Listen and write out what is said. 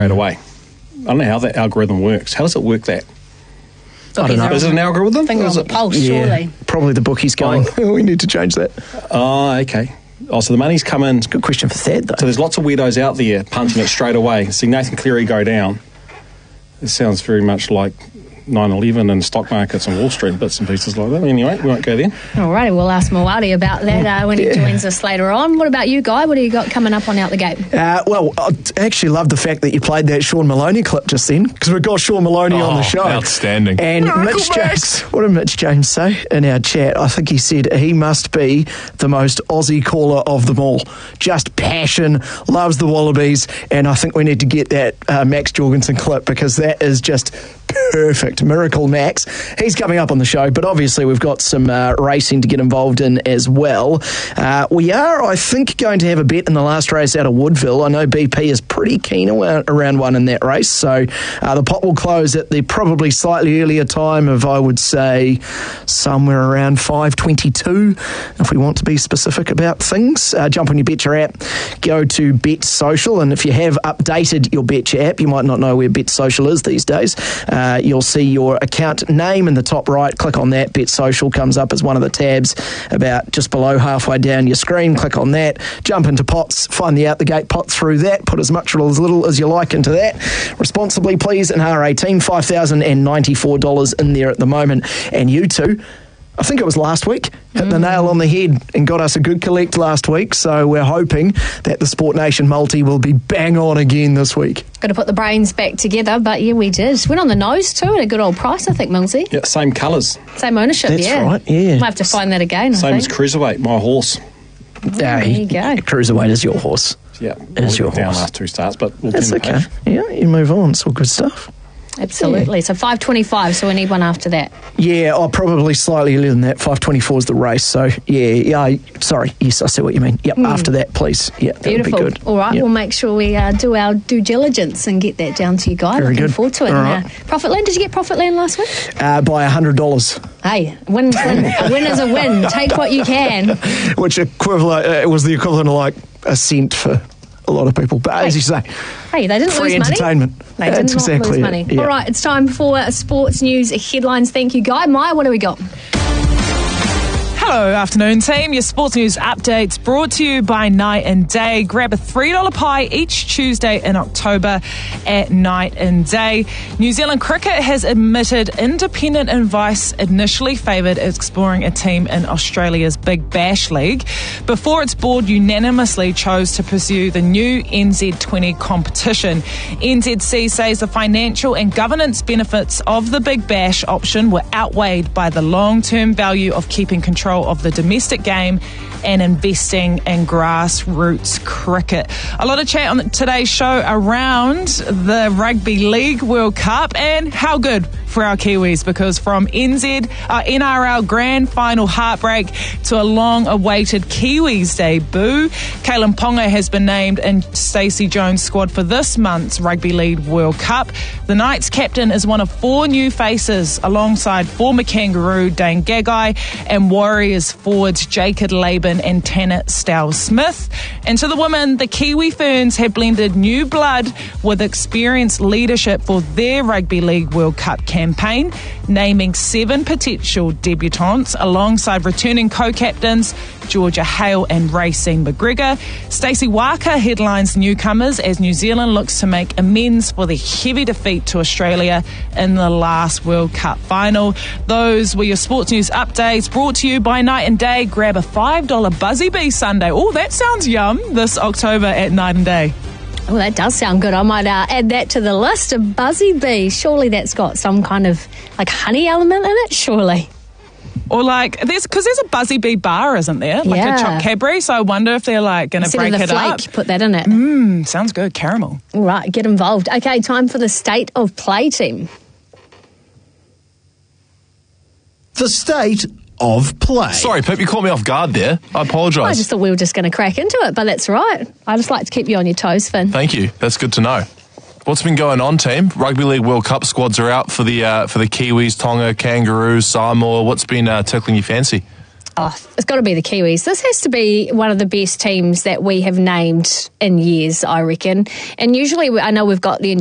away. I don't know how that algorithm works. How does it work that? I don't know. Is it an algorithm? Finger on the pulse, surely. Probably the bookies going, we need to change that. Oh, okay. Oh, so the money's come in. Good question for Thad, though. So there's lots of weirdos out there punting it straight away. See Nathan Cleary go down. It sounds very much like 9/11 and stock markets and Wall Street, bits and pieces like that. Anyway, we won't go there. All righty, we'll ask Mawadi about that when he joins us later on. What about you, Guy? What do you got coming up on Out the Gate? Well, I actually love the fact that you played that Sean Maloney clip just then, because we've got Sean Maloney on the show. Outstanding. And Mitch James, what did Mitch James say in our chat? I think he said he must be the most Aussie caller of them all. Just passion, loves the Wallabies, and I think we need to get that Max Jorgensen clip, because that is just perfect. Miracle Max. He's coming up on the show, but obviously we've got some racing to get involved in as well. We are, I think, going to have a bet in the last race out of Woodville. I know BP is pretty keen around one in that race, so the pot will close at the probably slightly earlier time of, I would say, somewhere around 5:22, if we want to be specific about things. Jump on your Betcha app, go to Bet Social, and if you have updated your Betcha app, you might not know where Bet Social is these days. You'll see your account name in the top right. Click on that. Bet Social comes up as one of the tabs about just below halfway down your screen. Click on that. Jump into pots. Find the Out the Gate pot through that. Put as much or as little as you like into that. Responsibly, please. And R18, $5,094 in there at the moment. And you two, I think it was last week, hit the nail on the head and got us a good collect last week. So we're hoping that the Sport Nation multi will be bang on again this week. Got to put the brains back together, but yeah, we did. Went on the nose too at a good old price, I think, Millsy. Yeah, same colours. Same ownership, That's right, yeah. Might have to find that again, Same I as think. Cruiserweight, my horse. There you go. Cruiserweight is your horse. Yeah, Is your down horse. last two starts, but we'll That's turn the okay. page. Yeah, you move on. It's all good stuff. Absolutely. So 5:25, so we need one after that. Yeah, probably slightly earlier than that. 5:24 is the race. So, sorry. Yes, I see what you mean. Yep, after that, please. Yeah, that would be Beautiful. good. All right, Yep. we'll make sure we do our due diligence and get that down to you guys. Very Looking good. forward to it. All And, right. Profitland, did you get Profitland last week? By $100, Hey, a win is a win. Take what you can. which it was the equivalent of like a cent for a lot of people. But as you say, Hey, they didn't free lose money. entertainment. They did That's not exactly lose it. money. Yeah. All right, it's time for sports news headlines. Thank you, Guy. Maya, what do we got? Hello, afternoon team. Your sports news updates brought to you by Night and Day. Grab a $3 pie each Tuesday in October at Night and Day. New Zealand cricket has admitted independent advice initially favoured exploring a team in Australia's Big Bash League before its board unanimously chose to pursue the new NZ20 competition. NZC says the financial and governance benefits of the Big Bash option were outweighed by the long-term value of keeping control of the domestic game and investing in grassroots cricket. A lot of chat on today's show around the Rugby League World Cup and how good for our Kiwis, because from NRL Grand Final heartbreak to a long-awaited Kiwis debut, Kalen Ponga has been named in Stacey Jones' squad for this month's Rugby League World Cup. The Knights captain is one of four new faces alongside former Kangaroo Dane Gagai and Warriors forwards Jacob Laban and Tanner Stowell-Smith. And to the women, the Kiwi Ferns have blended new blood with experienced leadership for their Rugby League World Cup campaign, naming 7 potential debutantes alongside returning co-captains Georgia Hale and Racine McGregor. Stacey Waka headlines newcomers as New Zealand looks to make amends for the heavy defeat to Australia in the last World Cup final. Those were your sports news updates brought to you by Night and Day. Grab a $5 Buzzy Bee Sundae. Oh, that sounds yum. This October at Night and Day. Oh, that does sound good. I might add that to the list. A Buzzy Bee. Surely that's got some kind of like honey element in it, surely. Or like, there's a Buzzy Bee bar, isn't there? Like Yeah. a chopped Cadbury. So I wonder if they're like going to Instead break of the it flake, up. put that in it. Sounds good. Caramel. All right, get involved. Okay, time for the State of Play team. The state of play. Sorry, Pip, you caught me off guard there. I apologise. I just thought we were just going to crack into it, but that's right. I just like to keep you on your toes, Finn. Thank you. That's good to know. What's been going on, team? Rugby League World Cup squads are out for the Kiwis, Tonga, Kangaroos, Samoa. What's been tickling your fancy? it's got to be the Kiwis. This has to be one of the best teams that we have named in years, I reckon. And usually, I know we've got the